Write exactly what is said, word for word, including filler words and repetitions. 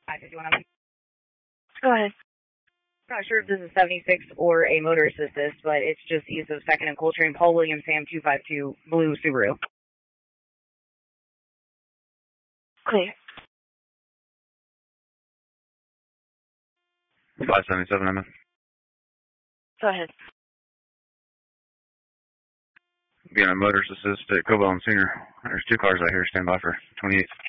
five fifty-one. I'm Go ahead. not sure if this is seventy-six or a motorist assist, but it's just east of second and Coltrane, Paul Williams, Sam two five two, blue Subaru. Clear. five seventy-seven, I'm in. Go ahead. Being a motorist assist at Cobell and Senior. There's two cars out here. Stand by for twenty-eight.